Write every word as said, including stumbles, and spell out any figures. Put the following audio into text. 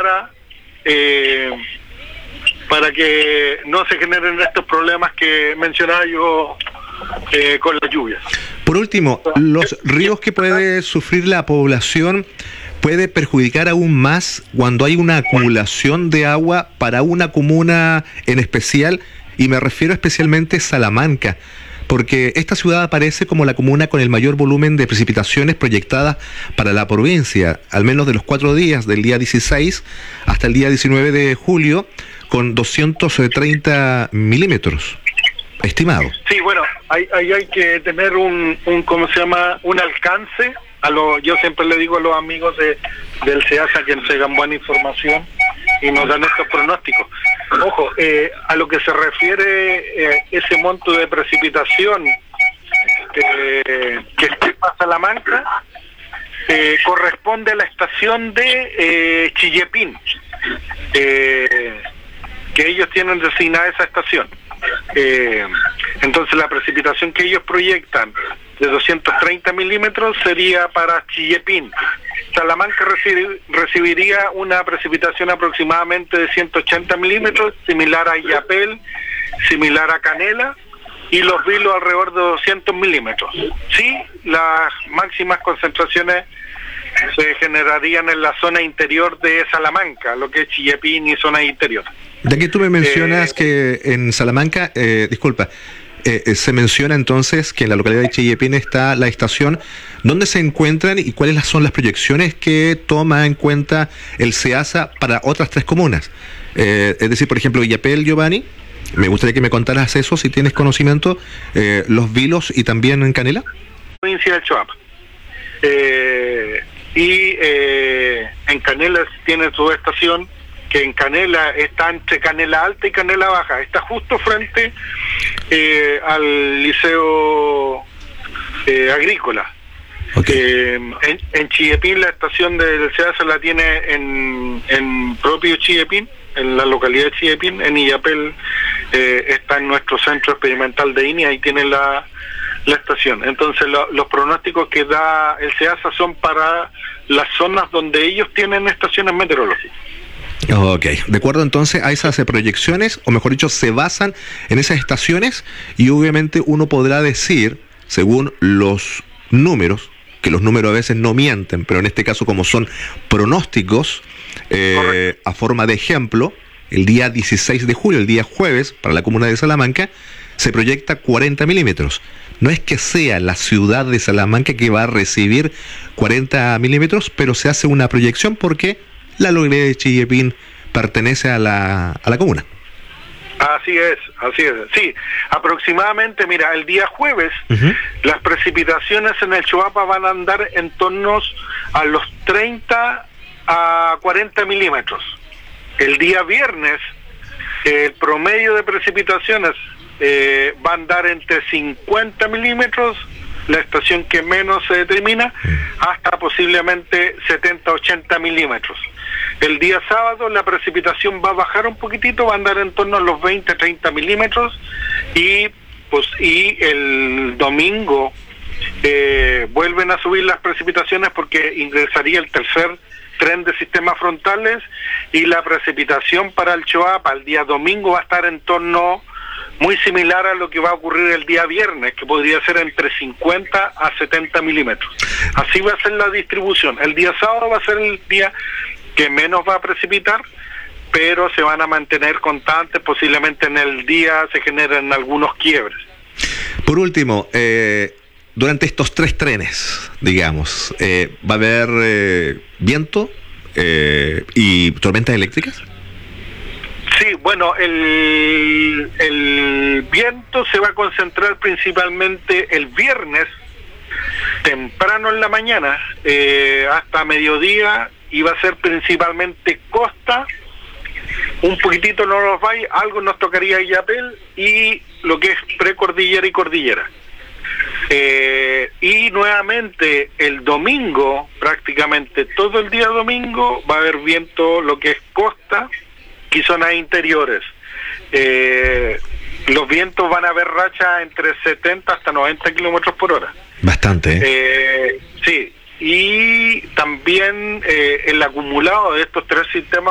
para eh, para que no se generen estos problemas que mencionaba yo eh, con las lluvias. Por último, los ríos que puede sufrir la población puede perjudicar aún más cuando hay una acumulación de agua para una comuna en especial, y me refiero especialmente a Salamanca, porque esta ciudad aparece como la comuna con el mayor volumen de precipitaciones proyectadas para la provincia, al menos de los cuatro días, del día dieciséis hasta el día diecinueve de julio, con doscientos treinta milímetros, estimado. Sí, bueno, ahí, ahí hay que tener un, un, ¿cómo se llama?, un alcance. A lo, yo siempre le digo a los amigos de, del SEASA que nos hagan buena información y nos dan estos pronósticos. Ojo, eh, a lo que se refiere eh, ese monto de precipitación eh, que estima Salamanca, eh, corresponde a la estación de eh, Chillepín, eh, que ellos tienen designada esa estación. Eh, entonces la precipitación que ellos proyectan de doscientos treinta milímetros sería para Chillepín. Salamanca recibi- recibiría una precipitación aproximadamente de ciento ochenta milímetros, similar a Illapel, similar a Canela, y Los Vilos alrededor de doscientos milímetros. Sí, las máximas concentraciones se generarían en la zona interior de Salamanca, lo que es Chillepín y zona interior. Ya que tú me mencionas eh, que en Salamanca, eh, disculpa, eh, se menciona entonces que en la localidad de Chillepín está la estación. ¿Dónde se encuentran y cuáles son las proyecciones que toma en cuenta el SEASA para otras tres comunas? Eh, es decir, por ejemplo, Illapel, Giovanni, me gustaría que me contaras eso, si tienes conocimiento, eh, Los Vilos y también en Canela. Provincia del Choapa. Eh, y eh, en Canela tiene su estación, que en Canela está entre Canela Alta y Canela Baja, está justo frente eh, al liceo eh, agrícola. Okay. Eh, en, en Chillepín la estación del SEASA la tiene en, en propio Chillepín, en la localidad de Chillepín. En Illapel eh, está en nuestro centro experimental de I N I, ahí tiene la, la estación. Entonces lo, los pronósticos que da el SEASA son para las zonas donde ellos tienen estaciones meteorológicas. Ok, de acuerdo entonces a esas proyecciones, o mejor dicho, se basan en esas estaciones, y obviamente uno podrá decir, según los números, que los números a veces no mienten, pero en este caso como son pronósticos, eh, a forma de ejemplo, el día dieciséis de julio, el día jueves, para la comuna de Salamanca, se proyecta cuarenta milímetros. No es que sea la ciudad de Salamanca que va a recibir cuarenta milímetros, pero se hace una proyección porque la localidad de Chillepín pertenece a la, a la comuna. Así es, así es. Sí, aproximadamente, mira, el día jueves, uh-huh. las precipitaciones en el Choapa van a andar en torno a los treinta a cuarenta milímetros. El día viernes, el promedio de precipitaciones eh, va a andar entre cincuenta milímetros, la estación que menos se determina, hasta posiblemente setenta a ochenta milímetros. El día sábado la precipitación va a bajar un poquitito, va a andar en torno a los veinte a treinta milímetros, y pues y el domingo eh, vuelven a subir las precipitaciones porque ingresaría el tercer tren de sistemas frontales, y la precipitación para el Choapa el día domingo va a estar en torno muy similar a lo que va a ocurrir el día viernes, que podría ser entre cincuenta a setenta milímetros. Así va a ser la distribución. El día sábado va a ser el día que menos va a precipitar, pero se van a mantener constantes, posiblemente en el día se generen algunos quiebres. Por último, eh, durante estos tres trenes, digamos, eh, ¿va a haber eh, viento eh, y tormentas eléctricas? Sí, bueno, el, el viento se va a concentrar principalmente el viernes, temprano en la mañana, eh, hasta mediodía, y va a ser principalmente costa, un poquitito no nos va, algo nos tocaría Illapel y lo que es precordillera y cordillera. Eh, y nuevamente el domingo, prácticamente todo el día domingo, va a haber viento lo que es costa y zonas interiores. Eh, los vientos van a haber rachas entre setenta hasta noventa kilómetros por hora. Bastante, ¿eh? Eh, sí, y también eh, el acumulado de estos tres sistemas